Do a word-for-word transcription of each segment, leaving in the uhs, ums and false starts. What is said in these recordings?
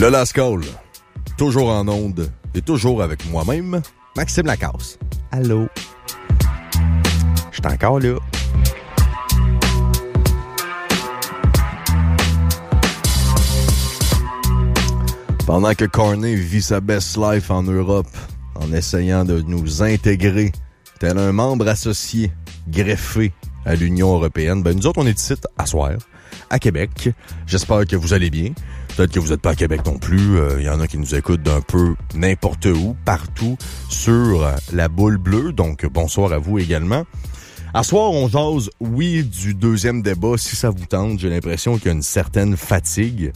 Le Last Call, toujours en onde et toujours avec moi-même, Maxime Lacasse. Allô? Je suis encore là. Pendant que Carney vit sa best life en Europe, en essayant de nous intégrer, tel un membre associé, greffé à l'Union européenne, ben nous autres, on est ici à soir, à Québec. J'espère que vous allez bien. Peut-être que vous n'êtes pas à Québec non plus. Il euh, y en a qui nous écoutent d'un peu n'importe où, partout, sur euh, la boule bleue. Donc, bonsoir à vous également. À soir, on jase, oui, du deuxième débat, si ça vous tente. J'ai l'impression qu'il y a une certaine fatigue.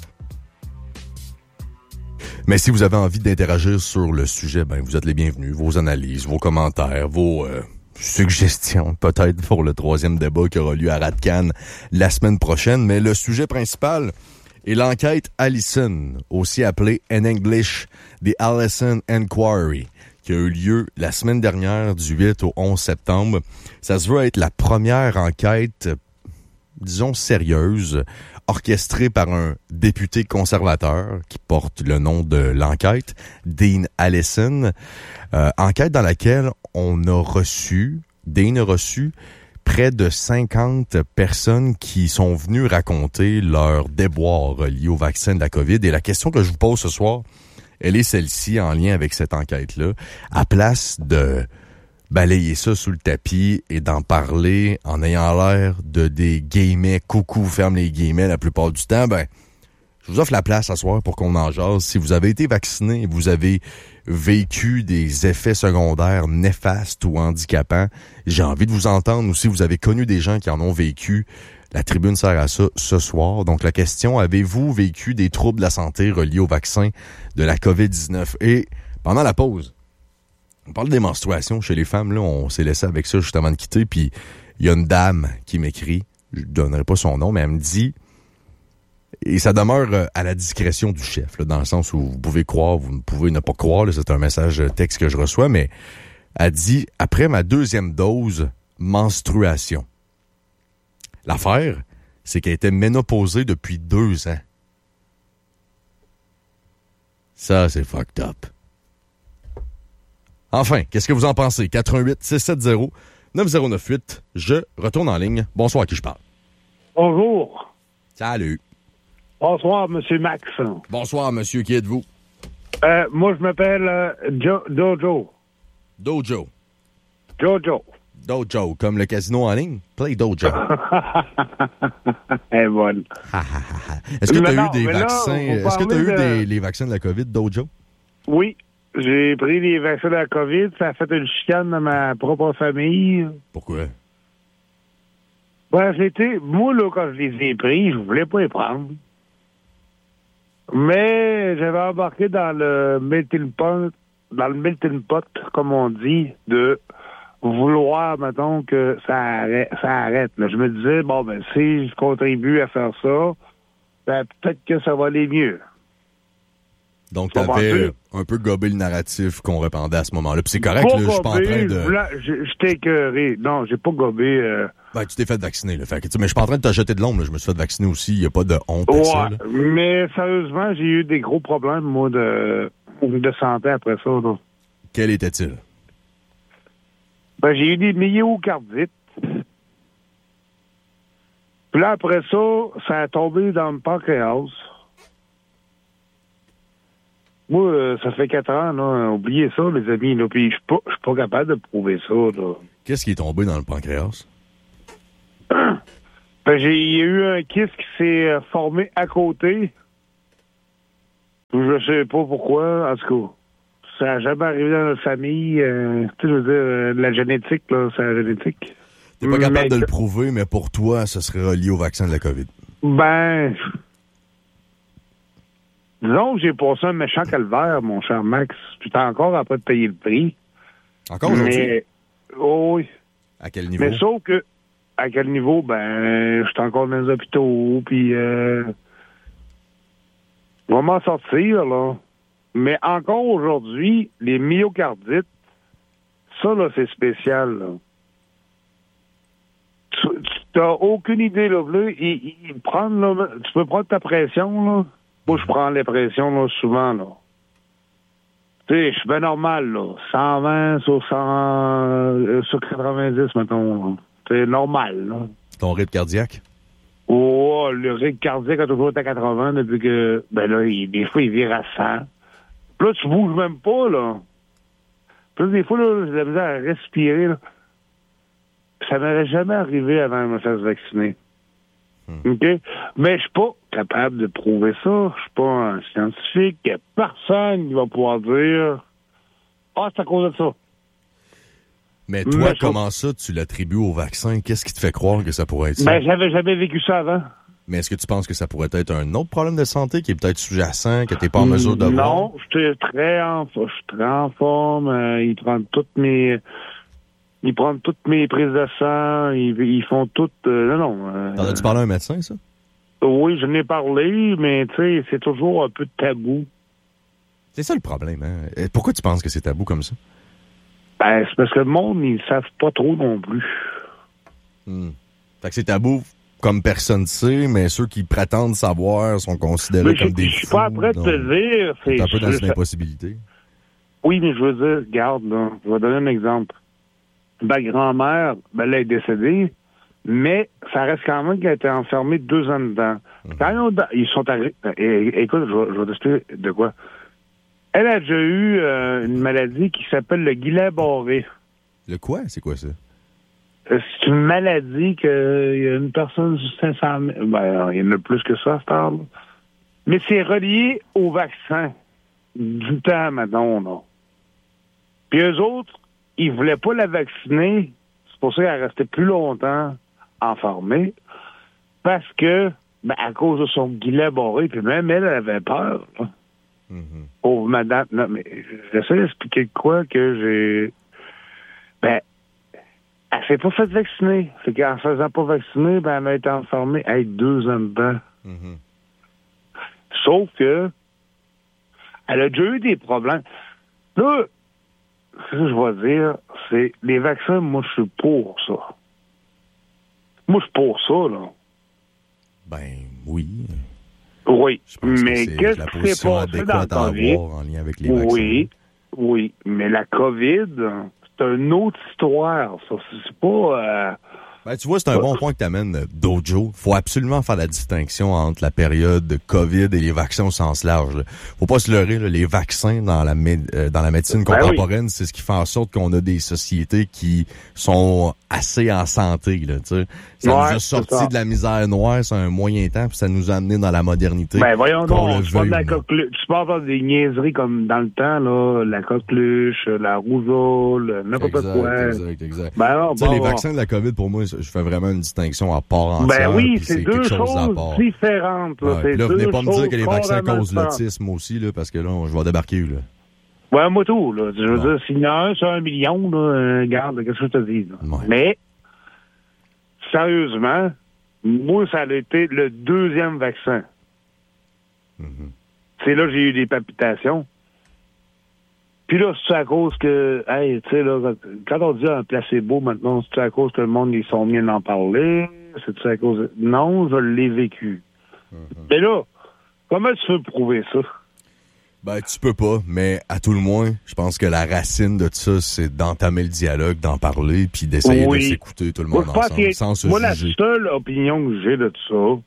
Mais si vous avez envie d'interagir sur le sujet, ben vous êtes les bienvenus. Vos analyses, vos commentaires, vos euh, suggestions, peut-être pour le troisième débat qui aura lieu à Radcan la semaine prochaine. Mais le sujet principal est l'enquête Allison, aussi appelée en English The Allison Inquiry, qui a eu lieu la semaine dernière du huit au onze septembre. Ça se veut être la première enquête, disons, sérieuse, orchestré par un député conservateur qui porte le nom de l'enquête, Dean Allison. Euh, enquête dans laquelle on a reçu, Dean a reçu près de cinquante personnes qui sont venues raconter leurs déboires liés au vaccin de la COVID. Et la question que je vous pose ce soir, elle est celle-ci en lien avec cette enquête-là. À place de balayer ça sous le tapis et d'en parler en ayant l'air de des guillemets, coucou, ferme les guillemets la plupart du temps, ben, je vous offre la place ce soir pour qu'on en jase. Si vous avez été vacciné et vous avez vécu des effets secondaires néfastes ou handicapants, j'ai envie de vous entendre. Ou si vous avez connu des gens qui en ont vécu, la tribune sert à ça ce soir. Donc la question, avez-vous vécu des troubles de la santé reliés au vaccin de la covid dix-neuf? Et pendant la pause, on parle des menstruations chez les femmes, là, on s'est laissé avec ça juste avant de quitter, puis il y a une dame qui m'écrit, je ne donnerai pas son nom, mais elle me dit, et ça demeure à la discrétion du chef, là, dans le sens où vous pouvez croire, vous ne pouvez ne pas croire, là, c'est un message texte que je reçois, mais elle dit, après ma deuxième dose, menstruation. L'affaire, c'est qu'elle était ménopausée depuis deux ans. Ça, c'est fucked up. Enfin, qu'est-ce que vous en pensez? quatre un huit six sept zéro neuf zéro neuf huit. Je retourne en ligne. Bonsoir, à qui je parle? Bonjour. Salut. Bonsoir, M. Max. Bonsoir, monsieur. Qui êtes-vous? Euh, moi, je m'appelle euh, jo- Dojo. Dojo. Jojo. Dojo, comme le casino en ligne? Play Dojo. Elle est bonne. Est-ce que tu as eu non, des vaccins? Là, est-ce que tu as eu de... des, les vaccins de la COVID, Dojo? Oui. J'ai pris les vaccins de la COVID. Ça a fait une chicane dans ma propre famille. Pourquoi? Ben, c'était... Moi, là, quand je les ai pris, je voulais pas les prendre. Mais j'avais embarqué dans le melting pot, dans le melting pot, comme on dit, de vouloir, mettons, que ça arrête. Ça arrête là. Je me disais, bon, ben, si je contribue à faire ça, ben, peut-être que ça va aller mieux. Donc, tu avais un peu gobé le narratif qu'on répandait à ce moment-là. Puis c'est correct, pas là, je suis pas en train de... Je, je t'ai écœuré. Non, j'ai pas gobé. Euh... Ben, tu t'es fait vacciner, là. Fait que, mais je suis pas en train de te jeter de l'ombre, là. Je me suis fait vacciner aussi. Il n'y a pas de honte ouais, à ça, là. Mais sérieusement, j'ai eu des gros problèmes, moi, de, de santé après ça, là. Quel était-il? Ben, j'ai eu des myocardites. Puis là, après ça, ça a tombé dans le pancréas. Moi, euh, ça fait quatre ans, là. Oubliez ça, les amis, là. Puis je suis pas, je suis pas capable de prouver ça, là. Qu'est-ce qui est tombé dans le pancréas? Ben, j'ai, il y a eu un kyste qui s'est euh, formé à côté. Je sais pas pourquoi, en tout cas. Ça n'a jamais arrivé dans notre famille. Euh, tu sais, je veux dire, euh, la génétique, là, c'est la génétique. T'es pas capable mais, de le prouver, mais pour toi, ce serait relié au vaccin de la COVID. Ben... Disons que j'ai passé un méchant calvaire, mon cher Max. Tu t'es encore en train de payer le prix. Encore aujourd'hui? Mais, oh oui. À quel niveau? Mais sauf que, à quel niveau? Ben, je suis encore dans les hôpitaux, puis euh, on va m'en sortir, là. Mais encore aujourd'hui, les myocardites, ça, là, c'est spécial, là. Tu n'as aucune idée, là, là. Ils, ils prennent, là, tu peux prendre ta pression, là. Moi, je prends l'impression, là, souvent, là. Tu sais, je suis bien normal, là. cent vingt sur cent, euh, sur quatre-vingt-dix, mettons. C'est normal, là. Ton rythme cardiaque? Oh, le rythme cardiaque a toujours été à quatre-vingts depuis que, ben là, il, des fois, il vire à cent. Puis là, tu bouges même pas, là. Puis là, des fois, là, j'ai de la misère à respirer, là. Ça m'aurait jamais arrivé avant de me faire vacciner. Hmm. OK? Mais je suis pas capable de prouver ça. Je suis pas un scientifique. Personne ne va pouvoir dire « Ah, c'est à cause de ça. » Mais toi, Mais comment ça, tu l'attribues au vaccin? Qu'est-ce qui te fait croire que ça pourrait être ça? Ben, j'avais jamais vécu ça avant. Mais est-ce que tu penses que ça pourrait être un autre problème de santé qui est peut-être sous-jacent, que t'es pas en mesure de voir? Non, je suis très en, je suis très en forme. Euh, ils prennent toutes mes... Ils prennent toutes mes prises de sang, ils, ils font toutes... Euh, non, non. Euh, T'en as-tu parlé à un médecin, ça? Oui, je n'ai parlé, mais tu sais, c'est toujours un peu tabou. C'est ça le problème, hein? Pourquoi tu penses que c'est tabou comme ça? Ben, c'est parce que le monde, ils savent pas trop non plus. Hmm. Fait que c'est tabou comme personne ne sait, mais ceux qui prétendent savoir sont considérés mais comme des fous. Je suis pas prêt de te dire... C'est un peu dans une impossibilité. Oui, mais je veux dire, regarde, là, je vais donner un exemple. Ma grand-mère, ben, elle est décédée, mais ça reste quand même qu'elle a été enfermée deux ans dedans. Mm-hmm. Quand ils, ils sont arrivés... Écoute, je vais, je vais t'expliquer de quoi. Elle a déjà eu euh, une maladie qui s'appelle le Guillain-Barré. Le quoi? C'est quoi ça? Euh, c'est une maladie qu'il y a une personne sur cinq cent mille... Ben, il y en a plus que ça, à ce temps-là. Mais c'est relié au vaccin. Du temps, maintenant, non. Puis eux autres, ils voulaient pas la vacciner. C'est pour ça qu'elle restait plus longtemps enfermée. Parce que, ben, à cause de son Guillain-Barré, puis même elle, elle avait peur. Là. Mm-hmm. Pauvre madame. Non, mais j'essaie d'expliquer quoi que j'ai... Ben, elle s'est pas fait vacciner. C'est qu'en se faisant pas vacciner, ben, elle a été enfermée. Elle a deux ans dedans. Mm-hmm. Sauf que, elle a déjà eu des problèmes. Là, ce que je vais dire, c'est les vaccins, moi, je suis pour ça. Moi, je suis pour ça, là. Ben, oui. Oui, que mais c'est qu'est-ce la qui s'est passé dans le COVID? En lien avec les vaccins. Oui, oui, mais la COVID, c'est une autre histoire, ça. C'est pas... Euh... Ben, tu vois, c'est un bon point que tu amènes, Dojo. Faut absolument faire la distinction entre la période de COVID et les vaccins au sens large. Là. Faut pas se leurrer, là, les vaccins dans la, mé- euh, dans la médecine ben contemporaine, oui. C'est ce qui fait en sorte qu'on a des sociétés qui sont assez en santé. Là, ça ouais, nous a sorti de la misère noire, c'est un moyen temps, puis ça nous a amené dans la modernité. Ben voyons donc, tu parles de la coqueluche. Tu parles des niaiseries comme dans le temps, là, la coqueluche, la rougeole, n'importe exact, quoi. Exact, exact. Ben non, bon, bon, les bon. vaccins de la COVID, pour moi, je fais vraiment une distinction à part entière. Ben oui, c'est, c'est deux quelque chose choses à part. différentes. Là, ouais, c'est là deux venez pas me dire que les vaccins causent différentes. l'autisme aussi, là, parce que là, je vais débarquer, là. Ouais, moi tout, là. Je veux bon. dire, s'il y en a un sur un million, là, euh, regarde, qu'est-ce que je te dis, là. Ouais. Mais, sérieusement, moi, ça a été le deuxième vaccin. Mm-hmm. C'est là que j'ai eu des palpitations. Puis là, c'est à cause que, hey, tu sais, là, quand on dit un placebo maintenant, c'est à cause que le monde, ils sont bien d'en parler? C'est à cause de... Non, je l'ai vécu. Mm-hmm. Mais là, comment tu veux prouver ça? Ben, tu peux pas, mais à tout le moins, je pense que la racine de ça, c'est d'entamer le dialogue, d'en parler, puis d'essayer oui. de s'écouter tout le monde moi, ensemble, sans se moi, juger. La seule opinion que j'ai de ça,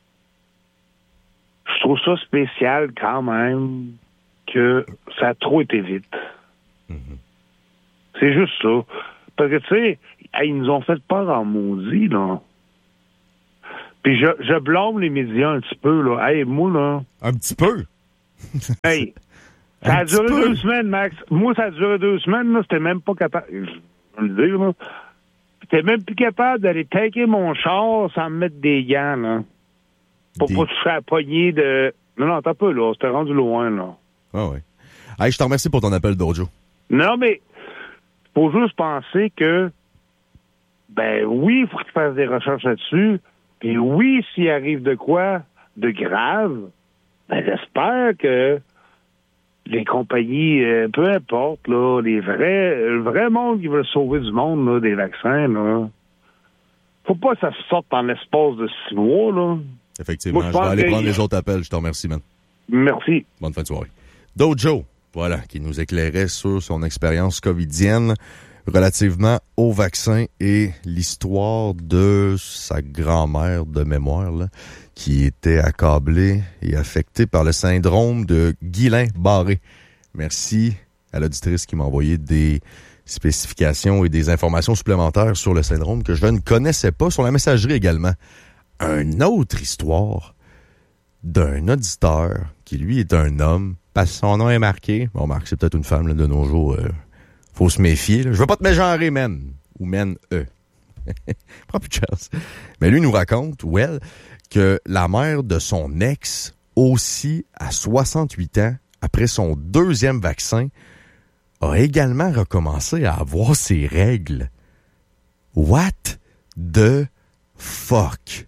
je trouve ça spécial quand même que ça a trop été vite. Mm-hmm. C'est juste ça. Parce que, tu sais, ils nous ont fait peur en maudit, là. Puis je, je blâme les médias un petit peu, là. Hey, moi, là... Un petit peu? Hey, ça a duré peu. deux semaines, Max. Moi, ça a duré deux semaines, là. C'était même pas capable... Je vais le dire, là. J'étais même plus capable d'aller taquer mon char sans me mettre des gants, là. Pour des... pas toucher à la poignée de... Non, non, t'as peu, là. C'était rendu loin, là. Ah oui. Hey, je te remercie pour ton appel, Dojo. Non, mais faut juste penser que, ben oui, il faut qu'il fasse des recherches là-dessus. Puis oui, s'il arrive de quoi de grave, ben j'espère que les compagnies, euh, peu importe, là, les vrais, le vrai monde qui veut sauver du monde, là, des vaccins, là, faut pas que ça se sorte en l'espace de six mois, là. Effectivement. Moi, je, je vais aller que... prendre les autres appels. Je te remercie, man. Merci. Bonne fin de soirée. Dojo, voilà, qui nous éclairait sur son expérience covidienne relativement au vaccin et l'histoire de sa grand-mère de mémoire, là, qui était accablée et affectée par le syndrome de Guillain-Barré. Merci à l'auditrice qui m'a envoyé des spécifications et des informations supplémentaires sur le syndrome que je ne connaissais pas, sur la messagerie également. Une autre histoire d'un auditeur qui, lui, est un homme, parce que son nom est marqué. Bon, Marc, c'est peut-être une femme là, de nos jours. Euh, faut se méfier. Là. Je veux pas te mégenrer, man. Ou men, eux. Prends plus de chance. Mais lui nous raconte, ou elle, que la mère de son ex, aussi à soixante-huit ans, après son deuxième vaccin, a également recommencé à avoir ses règles. What the fuck?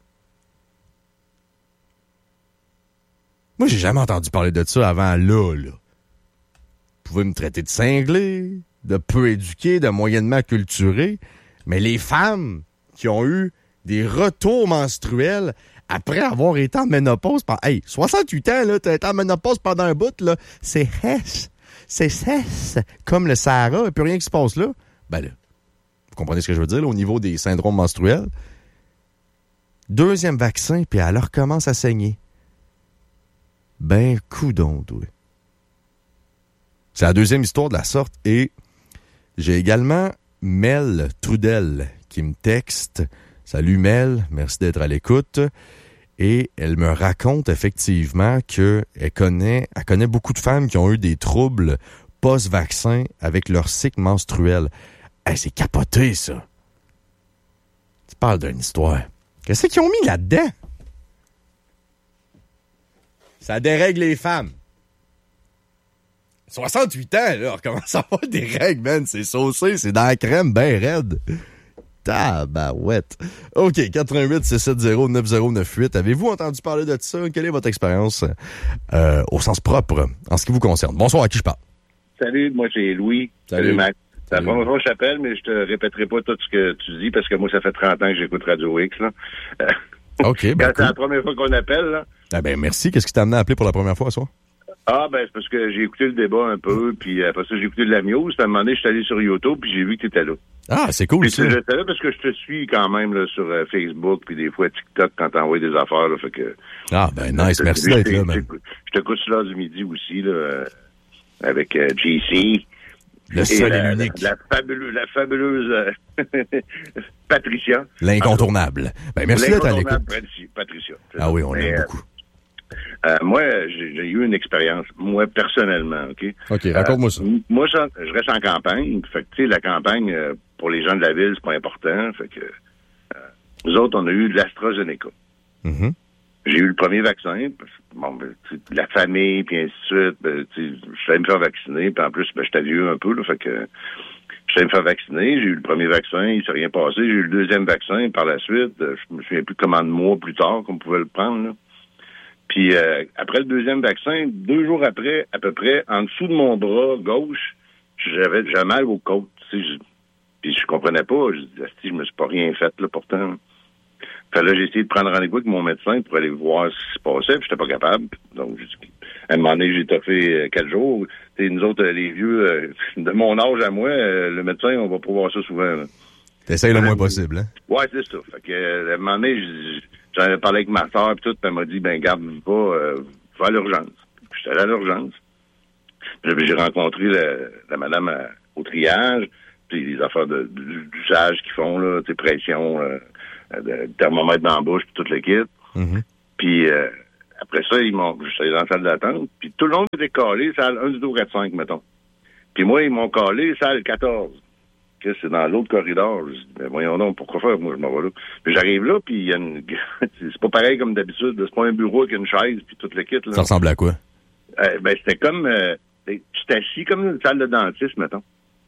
Moi, j'ai jamais entendu parler de ça avant là, là. Vous pouvez me traiter de cinglé, de peu éduqué, de moyennement culturé, mais les femmes qui ont eu des retours menstruels après avoir été en ménopause pendant... Hey, soixante-huit ans, là, t'as été en ménopause pendant un bout, là, c'est hesse, c'est cesse, comme le Sahara, il n'y a plus rien qui se passe là. Ben là, vous comprenez ce que je veux dire, là, au niveau des syndromes menstruels? Deuxième vaccin, puis elle recommence à saigner. Ben, coudonc, oui. C'est la deuxième histoire de la sorte et j'ai également Mel Trudel qui me texte. Salut Mel, merci d'être à l'écoute. Et elle me raconte effectivement qu'elle connaît, elle connaît beaucoup de femmes qui ont eu des troubles post-vaccin avec leur cycle menstruel. Hey, c'est capoté, ça. Tu parles d'une histoire. Qu'est-ce qu'ils ont mis là-dedans? Ça dérègle les femmes. soixante-huit ans, là, on commence à avoir des règles, man. C'est saucé, c'est dans la crème, ben raide. Tabarouette. OK, quatre un huit, six sept zéro, neuf zéro neuf huit. Avez-vous entendu parler de ça? Quelle est votre expérience euh, au sens propre en ce qui vous concerne? Bonsoir, à qui je parle? Salut, moi c'est Louis. Salut, Salut Max. C'est la Salut. première fois que je t'appelle, mais je te répéterai pas tout ce que tu dis parce que moi, ça fait trente ans que j'écoute Radio X. Là. OK, ben Quand cool. c'est la première fois qu'on appelle, là. Ah ben merci. Qu'est-ce qui t'a amené à appeler pour la première fois, ça? Ah, ben, c'est parce que j'ai écouté le débat un peu, puis après ça, j'ai écouté de la Muse. À un moment donné, je suis allé sur YouTube, puis j'ai vu que tu étais là. Ah, c'est cool, Puis ça. j'étais là parce que je te suis quand même là, sur euh, Facebook, puis des fois TikTok quand t'envoies des affaires. Là, fait que, Ah, ben nice. euh, Merci je d'être t'ai- là, man. Je t'écoute sur l'heure du midi aussi, là, euh, avec euh, J C. Le seul et la, l'unique. La, la fabuleuse, la fabuleuse euh, Patricia. L'incontournable. Ben merci d'être à l'écoute. L'incontournable Patricia. Patricia. Ah oui, on Mais, l'aime euh, beaucoup. Euh, moi, j'ai, j'ai eu une expérience, moi, personnellement, OK? OK, raconte-moi ça. Euh, moi, ça, je reste en campagne. Fait que, tu sais, la campagne, euh, pour les gens de la ville, c'est pas important. Fait que, euh, nous autres, on a eu de l'AstraZeneca. Mhm. J'ai eu le premier vaccin. Parce que, bon, ben, tu sais, la famille, puis ainsi de suite. Ben, tu sais, je suis allé me faire vacciner. Puis en plus, ben, j'étais vieux un peu, là. Fait que, je suis allé me faire vacciner. J'ai eu le premier vaccin. Il s'est rien passé. J'ai eu le deuxième vaccin. Par la suite, euh, je me souviens plus combien de mois plus tard qu'on pouvait le prendre, là. Puis euh, après le deuxième vaccin, deux jours après, à peu près, en dessous de mon bras gauche, j'avais j'avais mal aux côtes. Tu sais, je, puis je comprenais pas. Je disais, si je me suis pas rien fait là pourtant. Fait là, j'ai essayé de prendre rendez-vous avec mon médecin pour aller voir ce qui se passait, puis j'étais pas capable. Donc, j'ai- à un moment donné, j'ai toffé euh, quatre jours. Tu sais, nous autres, euh, les vieux, euh, de mon âge à moi, euh, le médecin, on va pas voir ça souvent. Là. T'essayes le moins possible, hein? Ouais, c'est ça. Fait que, euh, à un moment donné, j- j'en avais parlé avec ma soeur, puis tout, puis elle m'a dit, ben, garde pas, euh, va à l'urgence. Puis j'étais allé à l'urgence. Puis j'ai rencontré la, la madame à- au triage, puis les affaires de, de- d'usage qu'ils font, là, tu sais, pression, euh, de, thermomètre dans la bouche, puis tout le kit. Mhm. Puis euh, après ça, ils m'ont, j'étais dans la salle d'attente, puis tout le monde était calé, salle un, deux, quatre, cinq, mettons. Puis moi, ils m'ont calé, salle quatorze. Que c'est dans l'autre corridor. Je dis, ben voyons donc, pourquoi faire? Moi, je m'en vais là. Puis j'arrive là, puis il y a une... c'est pas pareil comme d'habitude. C'est pas un bureau avec une chaise, puis tout le kit. Là. Ça ressemble à quoi? Euh, ben, c'était comme... Euh, tu t'es assis comme une salle de dentiste, mettons.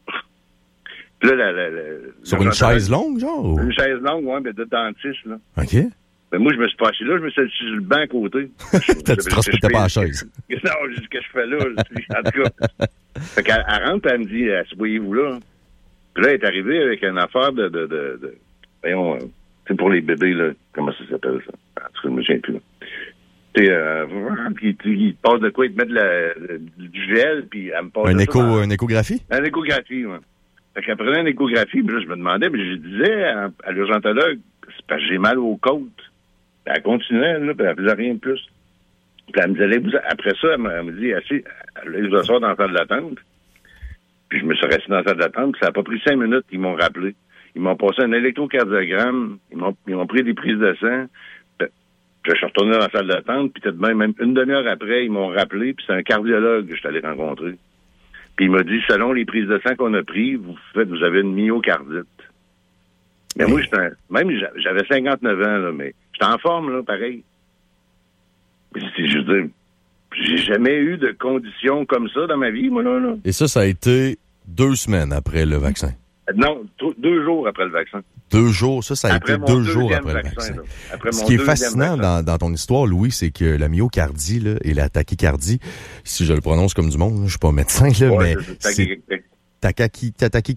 Puis là, la, la, la, Sur la- une chaise longue, genre? ou- Une chaise longue, ouais, mais de dentiste, là. OK. Ben, moi, je me suis pas assis là, je me suis assis sur le banc à côté. T'as- tu te respectais pas la chaise. Non, je dis, ce que je fais là, je dis, en tout cas. Fait qu'elle elle rentre, elle me dit, asseyez-vous là. Puis là, elle est arrivée avec une affaire de, de, de, de voyons, euh, c'est pour les bébés, là, comment ça s'appelle, ça? En tout cas, je me souviens plus, là. Tu sais, euh, il, il te passe de quoi? Il te met de la, du gel, puis elle me passe un de écho, ça dans, une échographie? Une échographie, oui. Fait qu'elle prenait une échographie, puis là, je me demandais, mais je disais à, à l'urgentologue, c'est parce que j'ai mal aux côtes. Puis elle continuait, là, puis elle faisait rien de plus. Puis elle me disait, vous, après ça, elle me, elle me dit, assis, allez vous asseoir dans la salle d'attente. Puis je me suis resté dans la salle d'attente, puis ça n'a pas pris cinq minutes, ils m'ont rappelé. Ils m'ont passé un électrocardiogramme, ils m'ont, ils m'ont pris des prises de sang. Puis je suis retourné dans la salle d'attente, puis peut-être même, même une demi-heure après, ils m'ont rappelé, puis c'est un cardiologue que je suis allé rencontrer. Puis il m'a dit, selon les prises de sang qu'on a prises, vous faites, vous avez une myocardite. Mais oui. Moi, j'étais un, même j'avais cinquante-neuf ans, là, mais j'étais en forme, là, pareil. C'est, je veux dire, j'ai jamais eu de conditions comme ça dans ma vie, moi, là. là. Et ça, ça a été deux semaines après le vaccin? Non, t- deux jours après le vaccin. Deux jours, ça, ça a après été deux jours après vaccin, le vaccin. Après Ce qui est fascinant dans, dans ton histoire, Louis, c'est que la myocardie là, et la tachycardie, si je le prononce comme du monde, je suis pas médecin, là, ouais, mais c'est... Tachycardie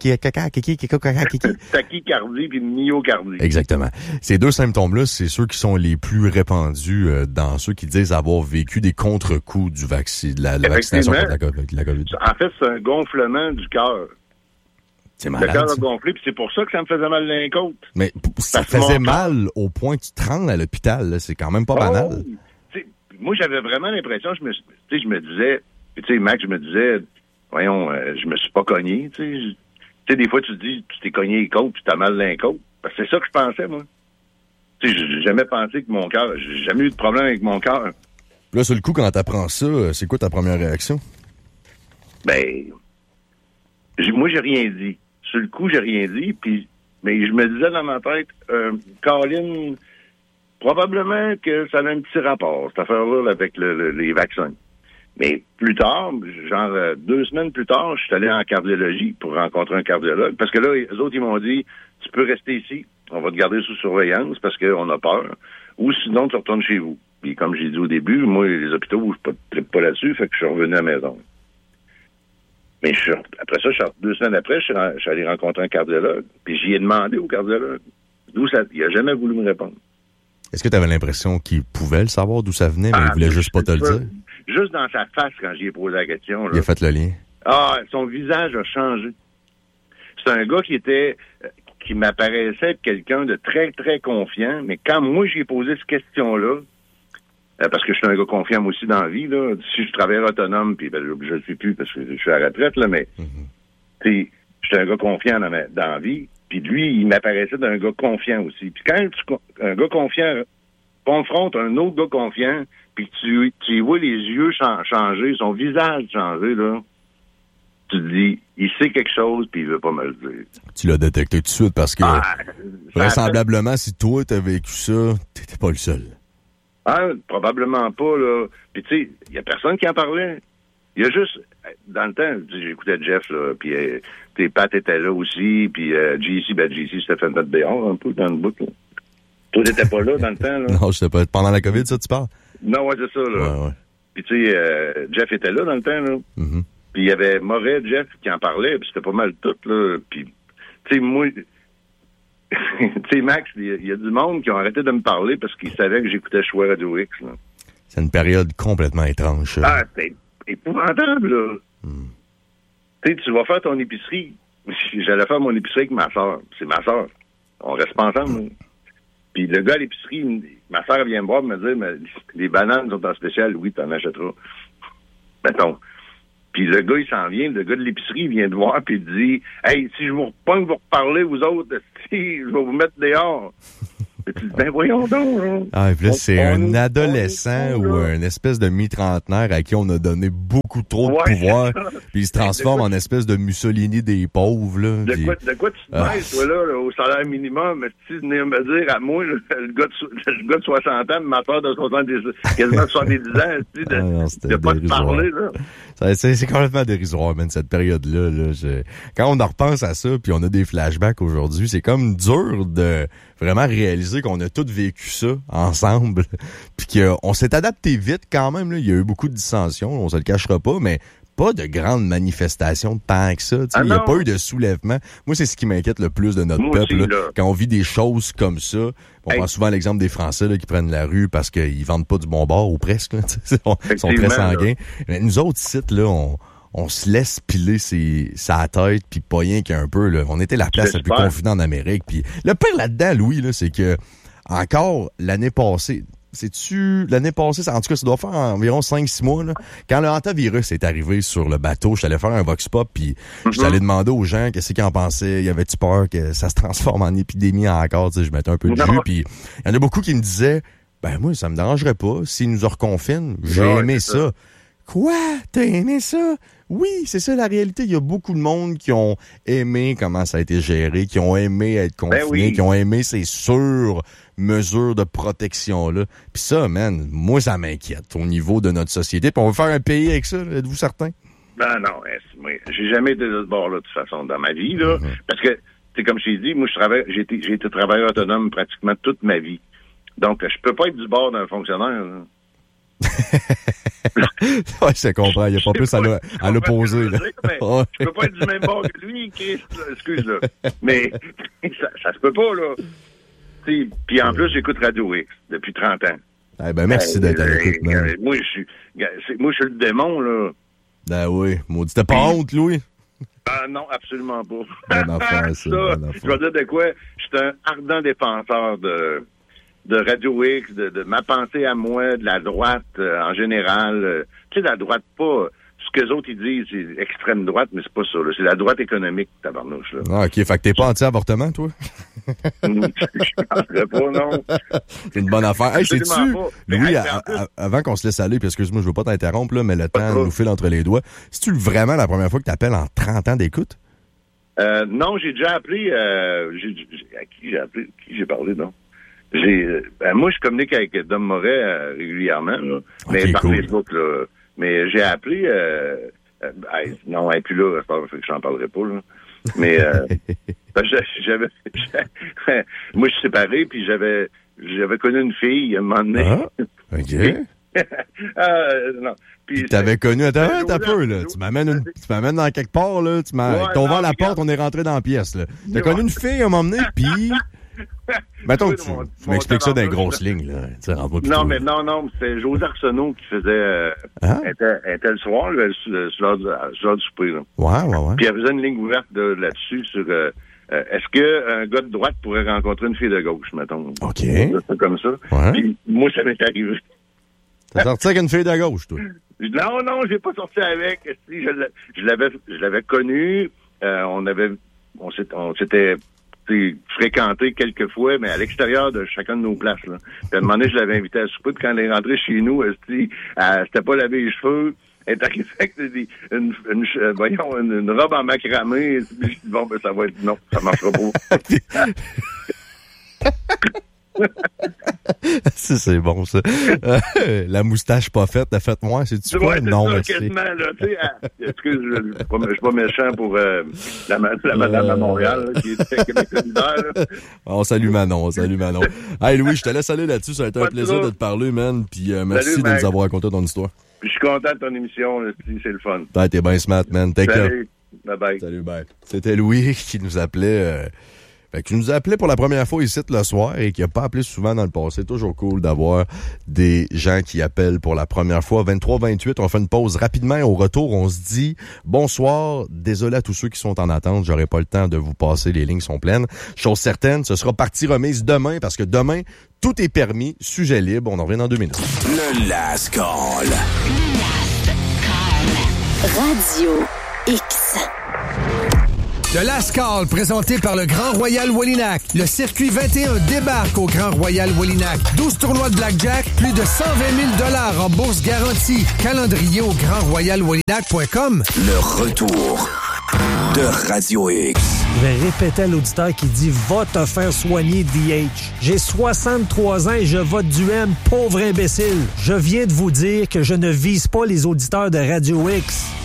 puis myocardie. Exactement. Ces deux symptômes-là, c'est ceux qui sont les plus répandus euh, dans ceux qui disent avoir vécu des contre-coups du vaccin, de la, la vaccination contre la, la COVID. En fait, c'est un gonflement du cœur. C'est malade. Le cœur a gonflé, puis c'est pour ça que ça me faisait mal dans les côtes. Mais ça Parce faisait mal au point que tu te rendes à l'hôpital, là. C'est quand même pas oh, banal. Moi, j'avais vraiment l'impression, je me, je me disais, tu sais, Max, je me disais, voyons, euh, je me suis pas cogné, tu sais. Tu sais, des fois, tu te dis, tu t'es cogné les côtes, puis t'as mal dans les côtes. Parce que c'est ça que je pensais, moi. Tu sais, j'ai jamais pensé que mon cœur, j'ai jamais eu de problème avec mon cœur. Là, sur le coup, quand t'apprends ça, c'est quoi ta première réaction? Ben, j'ai, moi, j'ai rien dit. Sur le coup, j'ai rien dit, puis mais je me disais dans ma tête, euh, Caroline, probablement que ça a un petit rapport, cette affaire-là, avec le, le, les vaccins. Mais plus tard, genre euh, deux semaines plus tard, je suis allé en cardiologie pour rencontrer un cardiologue, parce que là, les autres, ils m'ont dit, tu peux rester ici, on va te garder sous surveillance parce qu'on a peur, ou sinon, tu retournes chez vous. Puis comme j'ai dit au début, moi, les hôpitaux, je ne tripe pas là-dessus, fait que je suis revenu à la maison. Mais je suis, après ça, je suis, deux semaines après, je suis, je suis allé rencontrer un cardiologue. Puis j'y ai demandé au cardiologue d'où ça. Il n'a jamais voulu me répondre. Est-ce que tu avais l'impression qu'il pouvait le savoir d'où ça venait, mais ah, il voulait juste pas te le dire? Juste dans sa face, quand j'y ai posé la question. Là, il a fait le lien. Ah, son visage a changé. C'est un gars qui était, qui m'apparaissait être quelqu'un de très, très confiant. Mais quand moi, j'y ai posé cette question-là, Euh, parce que je suis un gars confiant aussi dans la vie, là. Si je travaille autonome, puis ben, je ne le suis plus parce que je suis à la retraite, là, mais mm-hmm. tu sais, je suis un gars confiant dans, ma, dans la vie, puis lui, il m'apparaissait d'un gars confiant aussi. Puis quand tu, un gars confiant confronte un autre gars confiant, puis tu, tu vois les yeux ch- changer, son visage changer, là, tu te dis, il sait quelque chose, puis il veut pas me le dire. Tu l'as détecté tout de suite parce que, ah, vraisemblablement, fait... si toi, t'as vécu ça, t'étais pas le seul. Ah, probablement pas, là. Puis, tu sais, il y a personne qui en parlait. Il y a juste, dans le temps, j'écoutais Jeff, là, puis euh, tes Pat étaient là aussi, puis euh, J C, ben J C s'était fait mettre dehors un peu dans le bout, là. Toi, t'étais pas là dans le temps, là? Non, j'étais pas. Pendant la COVID, ça, tu parles? Non, ouais, c'est ça, là. Ouais, ouais. Puis, tu sais, euh, Jeff était là dans le temps, là. Mm-hmm. Puis, il y avait Moret, Jeff, qui en parlait, puis c'était pas mal tout, là. Puis, tu sais, moi... tu sais, Max, il y, y a du monde qui ont arrêté de me parler parce qu'ils savaient que j'écoutais Choix Radio X, là. C'est une période complètement étrange, ça. Ah, c'est épouvantable, là. Mm. Tu sais, tu vas faire ton épicerie. J'allais faire mon épicerie avec ma soeur. C'est ma soeur. On reste pas ensemble, mm. Puis le gars à l'épicerie, ma soeur vient me voir et me dire, mais les bananes sont en spécial. Oui, t'en achèteras. Mettons. Puis le gars, il s'en vient, le gars de l'épicerie, il vient te voir, puis il dit, « Hey, si je vous repogne, vous reparlez, vous autres, si, je vais vous mettre dehors. » Et tu dis, « Ben voyons donc. » Ah, et puis là, c'est on, un on, adolescent on, ou un espèce de mi-trentenaire à qui on a donné beaucoup trop de ouais, pouvoir, puis il se transforme en espèce de Mussolini des pauvres, là. De, puis... quoi, de quoi tu te ah. mets, toi, là, là, au salaire minimum, mais tu venais me dire à moi, là, le, gars de, le gars de soixante ans, ma soeur de soixante-dix, quasiment soixante-dix ans, tu de, ah non, de pas te parler, là. Ça, c'est, c'est complètement dérisoire, man, cette période-là. Là, je... Quand on en repense à ça, puis on a des flashbacks aujourd'hui, c'est comme dur de vraiment réaliser qu'on a tous vécu ça ensemble, puis qu'on s'est adapté vite quand même. Là. Il y a eu beaucoup de dissensions, on se le cachera pas, mais pas de grandes manifestations tant que ça. Il ah n'y a pas eu de soulèvement. Moi, c'est ce qui m'inquiète le plus de notre Moi peuple. Aussi, là. Là, quand on vit des choses comme ça, on hey. prend souvent l'exemple des Français là, qui prennent la rue parce qu'ils vendent pas du bon bord ou presque. Là, ils sont très sanguins. Mais nous autres, ici, là, on... on se laisse piler ses, sa tête, puis pas rien qu'un peu. Là. On était la place la plus confinée en Amérique. Puis le pire là-dedans, Louis, là, c'est que encore l'année passée, sais-tu, l'année passée, en tout cas, ça doit faire environ cinq six mois, là, quand le hantavirus est arrivé sur le bateau, je suis allé faire un vox pop, puis mm-hmm. je suis allé demander aux gens qu'est-ce qu'ils en pensaient. Y avait-tu peur que ça se transforme en épidémie encore? Tu sais, je mettais un peu de jus, puis il y en a beaucoup qui me disaient, ben moi, ça me dérangerait pas. S'ils nous reconfinent, j'ai ouais, aimé ça. ça. Quoi? T'as aimé ça? Oui, c'est ça la réalité. Il y a beaucoup de monde qui ont aimé comment ça a été géré, qui ont aimé être confinés, ben oui. qui ont aimé ces sur-mesures de protection-là. Puis ça, man, moi, ça m'inquiète au niveau de notre société. Puis on va faire un pays avec ça, là, êtes-vous certain? Ben non, moi, j'ai jamais été de ce bord-là, de toute façon, dans ma vie, là. Mm-hmm. Parce que, c'est comme je t'ai dit, moi, je travaille, j'ai été, j'ai été travailleur autonome pratiquement toute ma vie. Donc, je peux pas être du bord d'un fonctionnaire, là. Ouais, je te comprends. Il n'y a pas plus à, le, à l'opposer. Là. Ouais. Je peux pas être du même bord que lui, Chris. Excuse-le. Mais ça, ça se peut pas, là. Puis en plus, j'écoute Radio X depuis trente ans. Eh ben, merci euh, d'être à l'écoute, man. Euh, moi, je suis moi, je suis le démon, là. Ben oui. Maudit. T'as pas honte, Louis? Ah non, absolument pas. Bonne affaire, ça. Bonne affaire. Je vais dire de quoi? Je suis un ardent défenseur de... de Radio X, de, de ma pensée à moi, de la droite euh, en général. Euh, tu sais, la droite, pas... Ce qu'eux autres, ils disent, c'est extrême droite, mais c'est pas ça. Là. C'est la droite économique, tabarnouche. Là. Ah, OK. Fait que t'es pas anti-avortement, toi? Je penserais pas, non. C'est une bonne affaire. Hey, sais-tu, Louis, hey, à, à, avant qu'on se laisse aller, puis excuse-moi, je veux pas t'interrompre, là, mais le temps nous file entre les doigts. C'est-tu vraiment la première fois que t'appelles en trente ans d'écoute? Euh, non, j'ai déjà appelé... Euh, j'ai, j'ai, à qui j'ai appelé? Qui j'ai parlé, non? J'ai, ben moi, je communique avec Dom Moret euh, régulièrement, là, mais okay, par cool. Facebook, là. Mais j'ai appelé, euh, euh, ben, non, elle est plus là, je n'en parlerai pas, là. Mais euh, j'avais, j'avais, moi, je suis séparé, puis j'avais, j'avais connu une fille à un moment donné. Ah, OK. euh, non. Puis t'avais connu, attends, t'as peu, là. Tu m'amènes une, tu m'amènes dans quelque part, là. Tu m'as, ouais, t'as ouvert la porte, on est rentré dans la pièce, là. T'as ouais. connu une fille à un moment donné, puis... Mettons que tu, mon, tu m'expliques ça dans les grosses lignes, là. Non, mais non, non, c'est José Arsenault qui faisait, euh, ah? était, était le soir, là, sur l'heure du souper, là. Ouais, ouais, ouais. Puis il faisait une ligne ouverte de, là-dessus sur, euh, euh, est-ce qu'un gars de droite pourrait rencontrer une fille de gauche, mettons? OK. C'est comme ça. Ouais. Puis moi, ça m'est arrivé. T'as sorti avec une fille de gauche, toi? Non, non, j'ai pas sorti avec. Je, je l'avais, je l'avais connu, euh, on avait, on s'était, on s'était, fréquenté quelques fois, mais à l'extérieur de chacun de nos places. Là. Puis à un moment donné, je l'avais invité à souper, puis quand elle est rentrée chez nous, elle s'était pas lavé les cheveux, elle est arrivée avec une, une, une, une, voyons, une, une robe en macramé, puis je dis, bon, ben ça va être, non, ça marchera pas. ça, c'est bon, ça. Euh, la moustache pas faite, t'as fait moi, c'est-tu quoi? Ouais, c'est non, ça, quasiment, là, tu sais, excuse, je ne suis pas méchant pour euh, la, la madame euh... à Montréal, là, qui est québécoise. On salue Manon, on salue Manon. Hey, Louis, je te laisse aller là-dessus, ça a été pas un plaisir de te parler, man, puis euh, merci Salut, de Mac. nous avoir raconté ton histoire. Puis je suis content de ton émission, là, c'est le fun. Ouais, t'es bien smart, man, take care. Salut, bye bye. Salut, bye. C'était Louis qui nous appelait... Euh... Fait que qui nous a appelé pour la première fois ici le soir et qui a pas appelé souvent dans le passé. C'est toujours cool d'avoir des gens qui appellent pour la première fois. vingt-trois vingt-huit, on fait une pause rapidement. Au retour, on se dit bonsoir. Désolé à tous ceux qui sont en attente. J'aurai pas le temps de vous passer. Les lignes sont pleines. Chose certaine, ce sera partie remise demain parce que demain, tout est permis. Sujet libre. On en revient dans deux minutes. Le Last Call. Radio X. Le Last Call, présenté par le Grand Royal Wallinac. Le circuit vingt et un débarque au Grand Royal Wallinac. douze tournois de blackjack, plus de cent vingt mille dollars en bourse garantie. Calendrier au grand royal wallinac point com. Le retour de Radio X. Je vais répéter à l'auditeur qui dit « Va te faire soigner, D H ». J'ai soixante-trois ans et je vote du M, pauvre imbécile. Je viens de vous dire que je ne vise pas les auditeurs de Radio X.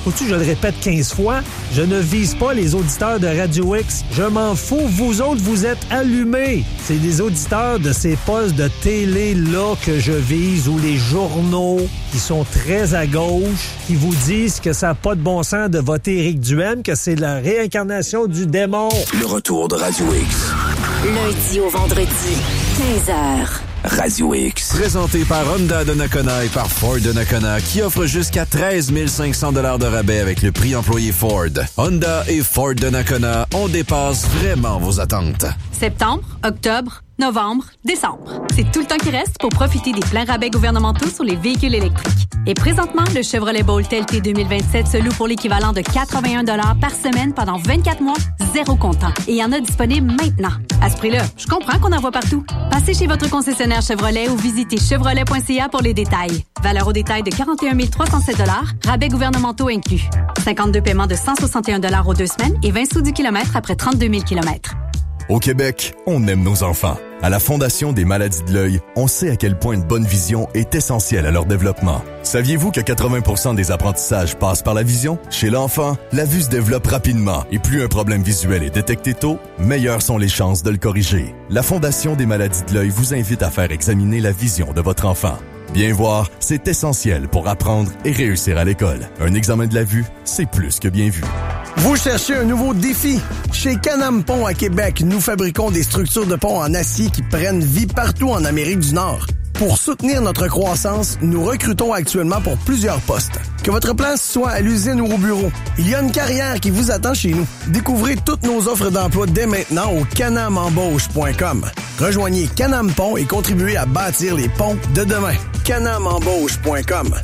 Faut-tu que je le répète quinze fois? Je ne vise pas les auditeurs de Radio X. Je m'en fous. Vous autres, vous êtes allumés. C'est des auditeurs de ces postes de télé-là que je vise ou les journaux qui sont très à gauche, qui vous disent que ça n'a pas de bon sens de voter Éric Duhaime, que c'est la réincarnation du démon. Le retour de Radio X. Lundi au vendredi, quinze heures. Radio X. Présenté par Honda de Nakona et par Ford de Nakona, qui offre jusqu'à treize mille cinq cents dollars de rabais avec le prix employé Ford. Honda et Ford de Nakona, on dépasse vraiment vos attentes. Septembre, octobre, novembre, décembre. C'est tout le temps qui reste pour profiter des pleins rabais gouvernementaux sur les véhicules électriques. Et présentement, le Chevrolet Bolt L T deux mille vingt-sept se loue pour l'équivalent de quatre-vingt-un dollars par semaine pendant vingt-quatre mois, zéro comptant. Et il y en a disponible maintenant. À ce prix-là, je comprends qu'on en voit partout. Passez chez votre concessionnaire Chevrolet ou visitez chevrolet point c a pour les détails. Valeur au détail de quarante et un mille trois cent sept dollars, rabais gouvernementaux inclus. cinquante-deux paiements de cent soixante et un dollars aux deux semaines et vingt sous du kilomètre après trente-deux mille kilomètres. Au Québec, on aime nos enfants. À la Fondation des maladies de l'œil, on sait à quel point une bonne vision est essentielle à leur développement. Saviez-vous que quatre-vingts pour cent des apprentissages passent par la vision? Chez l'enfant, la vue se développe rapidement et plus un problème visuel est détecté tôt, meilleures sont les chances de le corriger. La Fondation des maladies de l'œil vous invite à faire examiner la vision de votre enfant. Bien voir, c'est essentiel pour apprendre et réussir à l'école. Un examen de la vue, c'est plus que bien vu. Vous cherchez un nouveau défi? Chez Can-Am Pont à Québec, nous fabriquons des structures de pont en acier qui prennent vie partout en Amérique du Nord. Pour soutenir notre croissance, nous recrutons actuellement pour plusieurs postes. Que votre place soit à l'usine ou au bureau, il y a une carrière qui vous attend chez nous. Découvrez toutes nos offres d'emploi dès maintenant au canam embauche point com. Rejoignez Can-Am Pont et contribuez à bâtir les ponts de demain. canam embauche point com.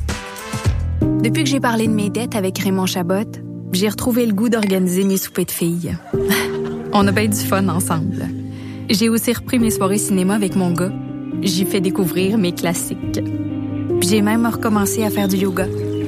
Depuis que j'ai parlé de mes dettes avec Raymond Chabot, j'ai retrouvé le goût d'organiser mes soupers de filles. On a bien du fun ensemble. J'ai aussi repris mes soirées cinéma avec mon gars. J'y fais découvrir mes classiques. Puis j'ai même recommencé à faire du yoga.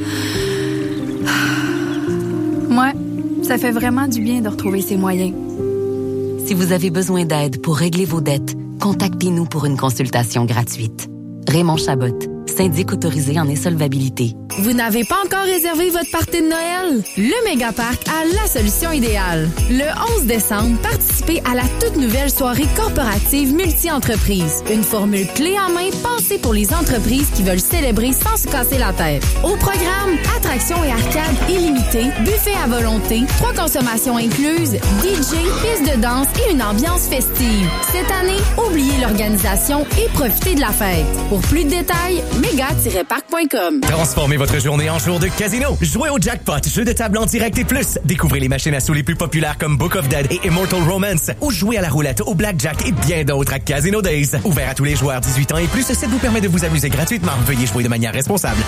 Moi, ça fait vraiment du bien de retrouver ses moyens. Si vous avez besoin d'aide pour régler vos dettes, contactez-nous pour une consultation gratuite. Raymond Chabot, syndic autorisé en insolvabilité. Vous n'avez pas encore réservé votre party de Noël? Le Mégaparc a la solution idéale. Le onze décembre, participez à la toute nouvelle soirée corporative multi-entreprise. Une formule clé en main pensée pour les entreprises qui veulent célébrer sans se casser la tête. Au programme, attractions et arcades illimitées, buffet à volonté, trois consommations incluses, D J, piste de danse et une ambiance festive. Cette année, oubliez l'organisation et profitez de la fête. Pour plus de détails, méga tiret parc point com. Transformez votre journée en jour de casino. Jouez au jackpot, jeu de table en direct et plus. Découvrez les machines à sous les plus populaires comme Book of Dead et Immortal Romance. Ou jouez à la roulette, au blackjack et bien d'autres à Casino Days. Ouvert à tous les joueurs dix-huit ans et plus, ça vous permet de vous amuser gratuitement. Veuillez jouer de manière responsable.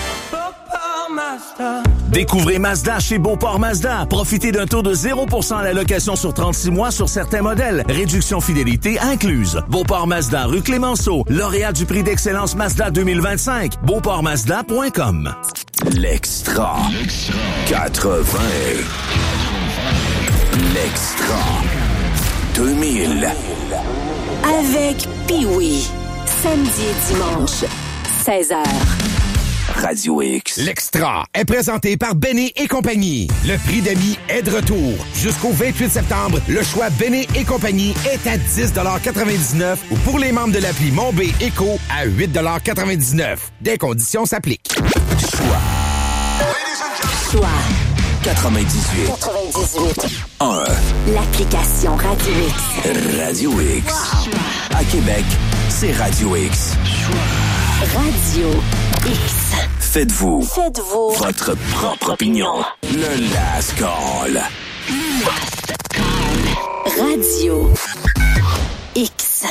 Découvrez Mazda chez Beauport Mazda. Profitez d'un taux de zéro pour cent à la location sur trente-six mois sur certains modèles. Réduction fidélité incluse. Beauport Mazda, rue Clémenceau. Lauréat du prix d'excellence Mazda deux mille vingt-cinq. beauport mazda point com. L'extra. quatre-vingts. L'extra. deux mille. Avec Pee-Wee. Samedi et dimanche, seize heures. Radio X. L'extra est présenté par Benny et compagnie. Le prix d'amis est de retour. Jusqu'au vingt-huit septembre, le choix Benny et compagnie est à dix quatre-vingt-dix-neuf ou pour les membres de l'appli Mon B Éco à huit quatre-vingt-dix-neuf. Des conditions s'appliquent. Choix. Choix. quatre-vingt-dix-huit. quatre-vingt-dix-huit. un. L'application Radio X. Radio X. Wow. À Québec, c'est Radio X. Radio X. Faites-vous. Faites-vous. Votre propre opinion. Le Last Call. Last Call. Radio X.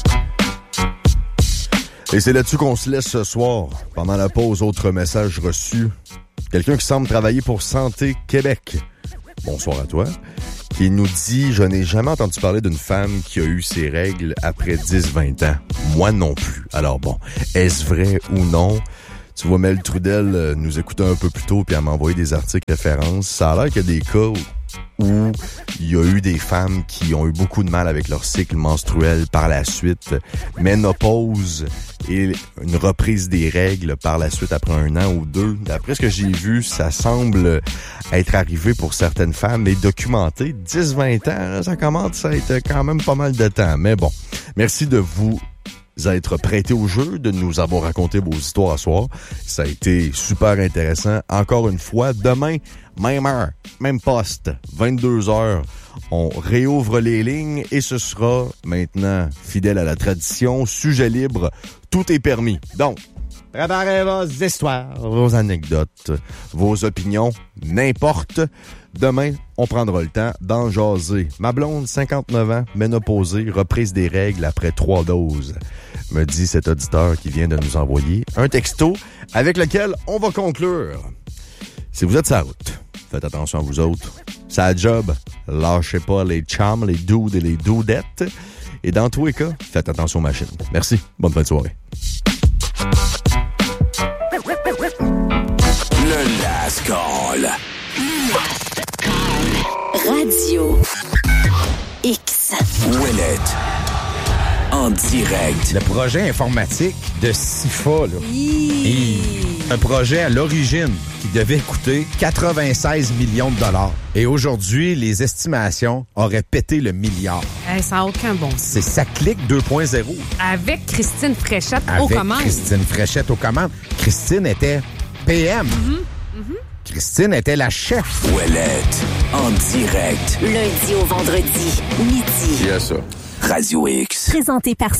Et c'est là-dessus qu'on se laisse ce soir. Pendant la pause, autre message reçu. Quelqu'un qui semble travailler pour Santé Québec. Bonsoir à toi. Qui nous dit « Je n'ai jamais entendu parler d'une femme qui a eu ses règles après dix vingt ans. Moi non plus. » Alors bon, est-ce vrai ou non? Tu vois, Mel Trudel euh, nous écoutait un peu plus tôt puis elle m'a envoyé des articles références. Ça a l'air qu'il y a des cas où où il y a eu des femmes qui ont eu beaucoup de mal avec leur cycle menstruel par la suite, ménopause et une reprise des règles par la suite après un an ou deux. D'après ce que j'ai vu, ça semble être arrivé pour certaines femmes et documenté. dix vingt ans, ça commence à être quand même pas mal de temps. Mais bon, merci de vous être prêté au jeu, de nous avoir raconté vos histoires à soir. Ça a été super intéressant. Encore une fois, demain, même heure, même poste, vingt-deux heures, on réouvre les lignes et ce sera maintenant, fidèle à la tradition, sujet libre, tout est permis. Donc, préparez vos histoires, vos anecdotes, vos opinions, n'importe. Demain, on prendra le temps d'en jaser. Ma blonde, cinquante-neuf ans, ménopausée, reprise des règles après trois doses, me dit cet auditeur qui vient de nous envoyer un texto avec lequel on va conclure. Si vous êtes sur la route, faites attention à vous autres. C'est la job. Lâchez pas les chums, les dudes et les doudettes. Et dans tous les cas, faites attention aux machines. Merci. Bonne fin de soirée. Le Last Call. Radio X. Ouellette. En direct. Le projet informatique de SIFA, là. Et un projet à l'origine qui devait coûter quatre-vingt-seize millions de dollars. Et aujourd'hui, les estimations auraient pété le milliard. Hey, ça n'a aucun bon sens. C'est Ça clique deux point zéro. Avec Christine Fréchette Avec aux commandes. Christine Fréchette aux commandes. Christine était P M. Mm-hmm. Mm-hmm. Christine était la chef. Ouellette. En direct. Lundi au vendredi, midi. Il y a ça. Radio X. Présenté par